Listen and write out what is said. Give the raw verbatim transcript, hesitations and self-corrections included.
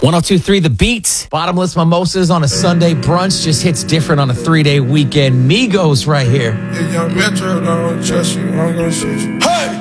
one oh two point three The Beat. Bottomless mimosas on a Sunday brunch just hits different on a three-day weekend. Migos right here. If young Metro don't trust you, I'm gonna shoot you. Hey!